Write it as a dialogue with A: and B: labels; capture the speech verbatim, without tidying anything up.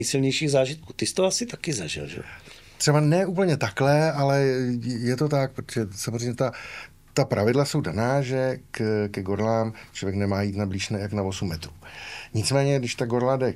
A: nejsilnějších zážitků. Ty jsi to asi taky zažil, že?
B: Třeba ne úplně takhle, ale je to tak, protože samozřejmě ta, ta pravidla jsou daná, že k, ke gorlám člověk nemá jít na blíž jak na osm metrů. Nicméně, když ta gorla jde